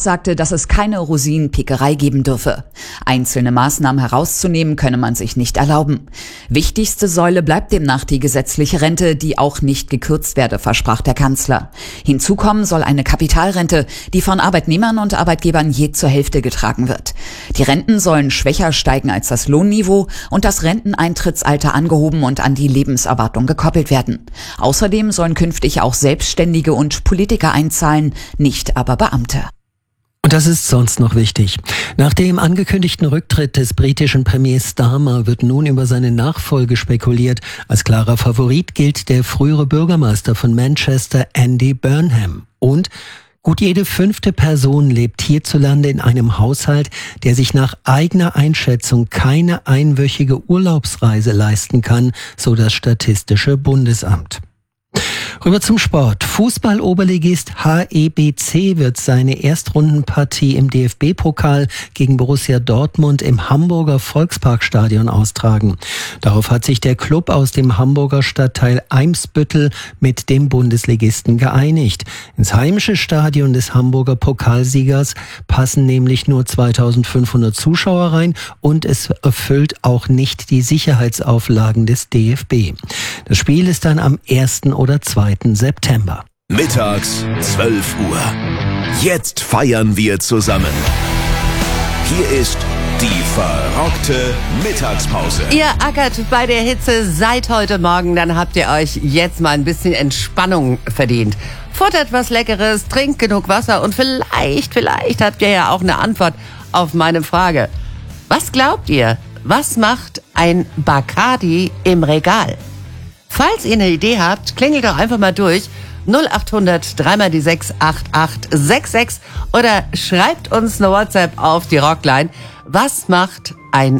sagte, dass es keine Rosinenpickerei geben dürfe. Einzelne Maßnahmen herauszunehmen könne man sich nicht erlauben. Wichtigste Säule bleibt demnach die gesetzliche Rente, die auch nicht gekürzt werde, versprach der Kanzler. Hinzu kommen soll eine Kapitalrente, die von Arbeitnehmern und Arbeitgebern je zur Hälfte getragen wird. Die Renten sollen schwächer steigen als das Lohnniveau und das Renteneintrittsalter angehoben und an die Lebenserwartung gekoppelt werden. Außerdem sollen künftig auch Selbstständige und Politiker einzahlen, nicht aber Beamte. Und das ist sonst noch wichtig. Nach dem angekündigten Rücktritt des britischen Premiers Starmer wird nun über seine Nachfolge spekuliert. Als klarer Favorit gilt der frühere Bürgermeister von Manchester, Andy Burnham. Und gut jede 5. Person lebt hierzulande in einem Haushalt, der sich nach eigener Einschätzung keine einwöchige Urlaubsreise leisten kann, so das Statistische Bundesamt. Rüber zum Sport. Fußball-Oberligist HEBC wird seine Erstrundenpartie im DFB-Pokal gegen Borussia Dortmund im Hamburger Volksparkstadion austragen. Darauf hat sich der Club aus dem Hamburger Stadtteil Eimsbüttel mit dem Bundesligisten geeinigt. Ins heimische Stadion des Hamburger Pokalsiegers passen nämlich nur 2500 Zuschauer rein und es erfüllt auch nicht die Sicherheitsauflagen des DFB. Das Spiel ist dann am 1. oder 2. September. Mittags 12 Uhr. Jetzt feiern wir zusammen. Hier ist die verrockte Mittagspause. Ihr ackert bei der Hitze seit heute Morgen, dann habt ihr euch jetzt mal ein bisschen Entspannung verdient. Futtert was Leckeres, trinkt genug Wasser und vielleicht habt ihr ja auch eine Antwort auf meine Frage. Was glaubt ihr, was macht ein Bacardi im Regal? Falls ihr eine Idee habt, klingelt doch einfach mal durch 0800 3 mal die 6 8866 oder schreibt uns eine WhatsApp auf die Rockline. Was macht ein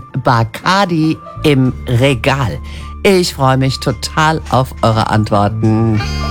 Bacardi im Regal? Ich freue mich total auf eure Antworten.